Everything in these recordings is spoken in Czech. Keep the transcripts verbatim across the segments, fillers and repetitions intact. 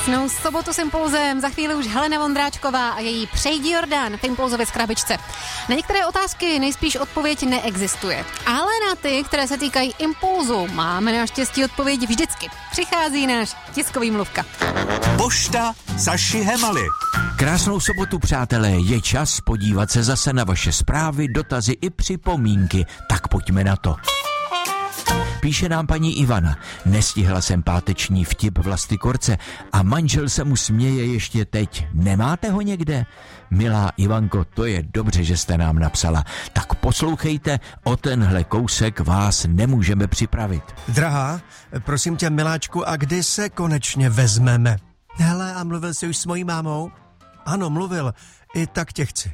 Krásnou sobotu s Impulzem. Za chvíli už Helena Vondráčková a její Přejdi Jordán v Impulzově zkrabičce. Na některé otázky nejspíš odpověď neexistuje. Ale na ty, které se týkají Impulzu, máme naštěstí odpověď vždycky. Přichází náš tiskový mluvka. Pošta Saši Hemaly. Krásnou sobotu, přátelé, je čas podívat se zase na vaše zprávy, dotazy i připomínky. Tak pojďme na to. Píše nám paní Ivana. Nestihla jsem páteční vtip Vlasty Korce a manžel se mu směje ještě teď. Nemáte ho někde? Milá Ivanko, to je dobře, že jste nám napsala. Tak poslouchejte, o tenhle kousek vás nemůžeme připravit. Drahá, prosím tě, miláčku, a kdy se konečně vezmeme? Hele, a mluvil jsi už s mojí mámou? Ano, mluvil. I tak tě chci.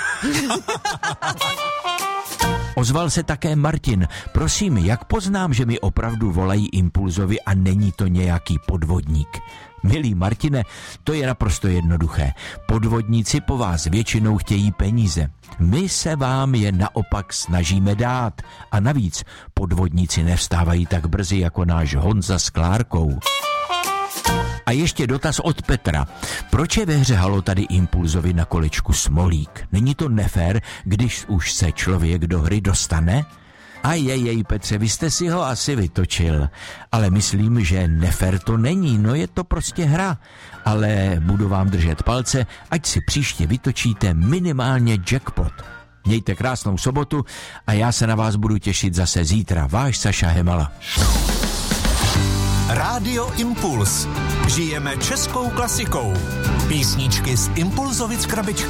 Ozval se také Martin. Prosím, jak poznám, že mi opravdu volají Impulzovi a není to nějaký podvodník? Milý Martine, to je naprosto jednoduché. Podvodníci po vás většinou chtějí peníze. My se vám je naopak snažíme dát. A navíc podvodníci nevstávají tak brzy jako náš Honza s Klárkou. A ještě dotaz od Petra. Proč je ve hře Halo tady Impulzovi na kolečku smolík? Není to nefér, když už se člověk do hry dostane? A jej, Petře, vy jste si ho asi vytočil. Ale myslím, že nefér to není, no je to prostě hra. Ale budu vám držet palce, ať si příště vytočíte minimálně jackpot. Mějte krásnou sobotu a já se na vás budu těšit zase zítra. Váš Saša Hemala. Rádio Impuls. Žijeme českou klasikou. Písničky z Impulzovic krabičky.